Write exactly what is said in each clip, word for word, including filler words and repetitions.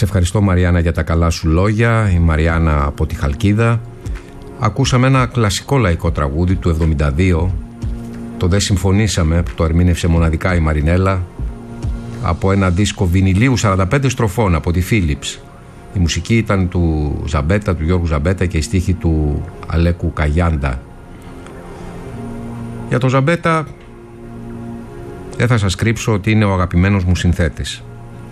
Σε ευχαριστώ, Μαριάννα, για τα καλά σου λόγια. Η Μαριάννα από τη Χαλκίδα. Ακούσαμε ένα κλασικό λαϊκό τραγούδι του εβδομήντα δύο, το «Δεν συμφωνήσαμε», που το ερμήνευσε μοναδικά η Μαρινέλα, από ένα δίσκο βινιλίου σαράντα πέντε στροφών από τη Philips. Η μουσική ήταν του Ζαμπέτα, του Γιώργου Ζαμπέτα, και η στίχη του Αλέκου Καγιάντα. Για τον Ζαμπέτα δεν θα σας κρύψω ότι είναι ο αγαπημένος μου συνθέτης.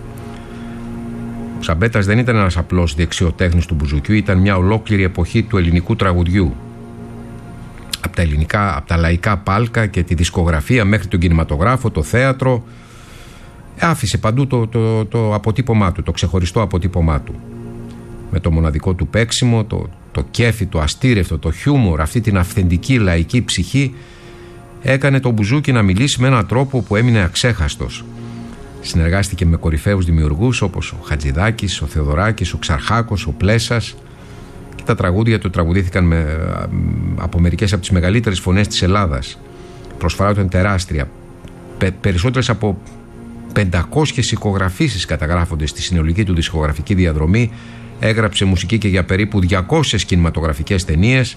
Ο Ζαμπέτας δεν ήταν ένας απλός δεξιοτέχνης του μπουζουκιού, ήταν μια ολόκληρη εποχή του ελληνικού τραγουδιού. Από τα ελληνικά, από τα λαϊκά πάλκα και τη δισκογραφία μέχρι τον κινηματογράφο, το θέατρο, άφησε παντού το, το, το αποτύπωμά του, το ξεχωριστό αποτύπωμά του. Με το μοναδικό του παίξιμο, το, το κέφι, το αστήρευτο, το χιούμορ, αυτή την αυθεντική λαϊκή ψυχή, έκανε το μπουζούκι να μιλήσει με έναν τρόπο που έμεινε αξέχαστος. Συνεργάστηκε με κορυφαίους δημιουργούς όπως ο Χατζηδάκης, ο Θεοδωράκης, ο Ξαρχάκος, ο Πλέσας, και τα τραγούδια του τραγουδήθηκαν με, από μερικές από τις μεγαλύτερες φωνές της Ελλάδας. Η προσφορά του είναι τεράστια. Πε, περισσότερες από πεντακόσιες ηχογραφήσεις καταγράφονται στη συνολική του δισκογραφική διαδρομή. Έγραψε μουσική και για περίπου διακόσιες κινηματογραφικές ταινίες.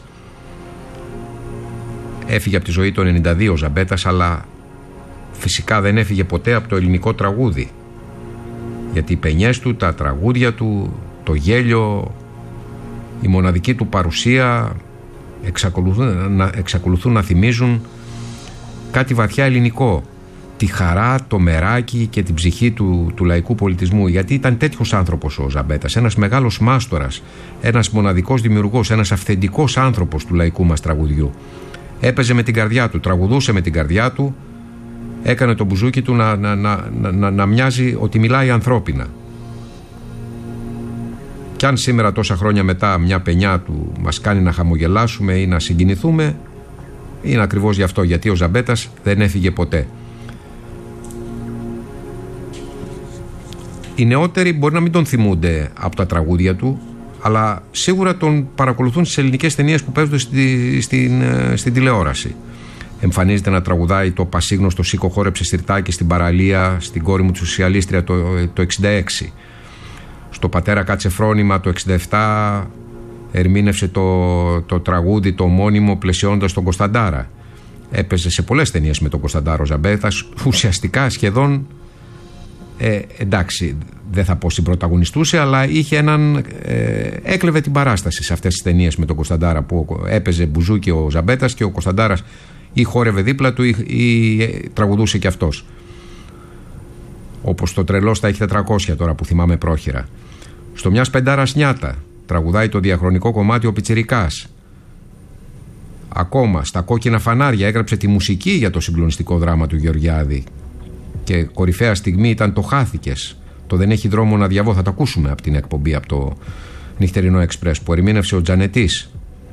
Έφυγε από τη ζωή το ενενήντα δύο ο Ζαμπέτας, αλλά φυσικά δεν έφυγε ποτέ από το ελληνικό τραγούδι, γιατί οι παινιές του, τα τραγούδια του, το γέλιο, η μοναδική του παρουσία εξακολουθούν να, εξακολουθούν να θυμίζουν κάτι βαθιά ελληνικό, τη χαρά, το μεράκι και την ψυχή του, του λαϊκού πολιτισμού, γιατί ήταν τέτοιος άνθρωπος ο Ζαμπέτας, ένας μεγάλος μάστορας, ένας μοναδικός δημιουργός, ένας αυθεντικός άνθρωπος του λαϊκού μας τραγουδιού. Έπαιζε με την καρδιά του, τραγουδούσε με την καρδιά του, έκανε το μπουζούκι του να, να, να, να, να μοιάζει ότι μιλάει ανθρώπινα. Κι αν σήμερα, τόσα χρόνια μετά, μια παινιά του μας κάνει να χαμογελάσουμε ή να συγκινηθούμε, είναι ακριβώς γι' αυτό, γιατί ο Ζαμπέτας δεν έφυγε ποτέ. Οι νεότεροι μπορεί να μην τον θυμούνται από τα τραγούδια του, αλλά σίγουρα τον παρακολουθούν στις ελληνικές ταινίες που παίζονται στη, στην, στην τηλεόραση. Εμφανίζεται να τραγουδάει το πασίγνωστο «Σήκω χόρεψε σιρτάκι» στην παραλία, στην κόρη μου τη Σοσιαλίστρια το, το εξήντα έξι. Στο «Πατέρα κάτσε φρόνημα» το εξήντα επτά ερμήνευσε το, το τραγούδι το ομώνυμο πλαισιώντας τον Κωνσταντάρα. Έπαιζε σε πολλές ταινίες με τον Κωνσταντάρο Ζαμπέτας, ουσιαστικά σχεδόν, ε, εντάξει, δεν θα πω συμπρωταγωνιστούσε, αλλά είχε έναν, ε, έκλεβε την παράσταση σε αυτές τις ταινίες με τον Κωνσταντάρα, που έπαιζε μπουζούκι ο Ζαμπέτας και ο Κωνσταντάρας ή χόρευε δίπλα του ή, ή τραγουδούσε κι αυτός. Όπως το «Τρελό στα έχει τετρακόσια» τώρα που θυμάμαι πρόχειρα. Στο «Μιας πεντάρας νιάτα» τραγουδάει το διαχρονικό κομμάτι ο Πιτσιρικάς. Ακόμα στα «Κόκκινα φανάρια» έγραψε τη μουσική για το συγκλονιστικό δράμα του Γεωργιάδη. Και κορυφαία στιγμή ήταν το «Χάθηκες», το «Δεν έχει δρόμο να διαβώ». Θα το ακούσουμε από την εκπομπή, από το Νυχτερινό Εξπρές, που ερμήνευσε ο Τζανετής.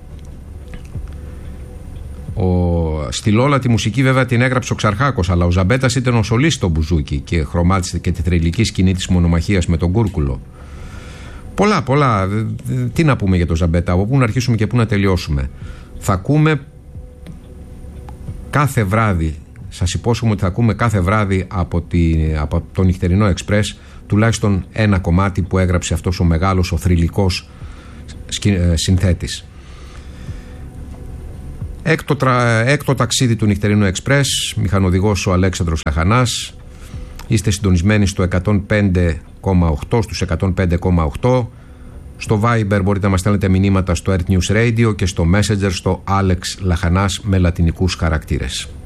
Ο... Στη Λόλα τη μουσική βέβαια την έγραψε ο Ξαρχάκος, αλλά ο Ζαμπέτας ήταν ο σολίστ στο μπουζούκι και χρωμάτισε και τη θρυλική σκηνή της μονομαχίας με τον Κούρκουλο. Πολλά, πολλά. Τι να πούμε για τον Ζαμπέτα, από πού να αρχίσουμε και πού να τελειώσουμε. Θα ακούμε κάθε βράδυ, σας υπόσχομαι ότι θα ακούμε κάθε βράδυ από, τη, από το Νυχτερινό Εξπρές τουλάχιστον ένα κομμάτι που έγραψε αυτός ο μεγάλος, ο θρυλικός συνθέτης. Έκτο, τρα, έκτο ταξίδι του Νυχτερινού Εξπρές, μηχανοδηγός ο Αλέξανδρος Λαχανάς. Είστε συντονισμένοι στο εκατόν πέντε κόμμα οκτώ, στους εκατόν πέντε κόμμα οκτώ. Στο Viber μπορείτε να μας στέλνετε μηνύματα στο Earth News Radio και στο Messenger στο Alex Λαχανάς με λατινικούς χαρακτήρες.